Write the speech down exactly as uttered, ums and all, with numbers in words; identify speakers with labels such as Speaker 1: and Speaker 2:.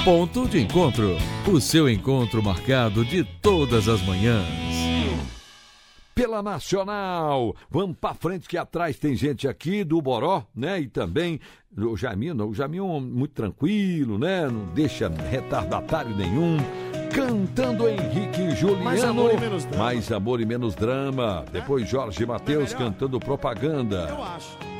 Speaker 1: Ponto de Encontro, o seu encontro marcado de todas as manhãs.
Speaker 2: Pela Nacional, vamos pra frente que atrás tem gente aqui do Boró, né? E também o Jaiminho, não, o Jaiminho é um homem muito tranquilo, né? Não deixa retardatário nenhum. Cantando Henrique e Juliano.
Speaker 3: Mais amor e menos drama.
Speaker 2: Mais amor e menos drama. Depois Jorge Mateus cantando Propaganda.
Speaker 3: Eu acho.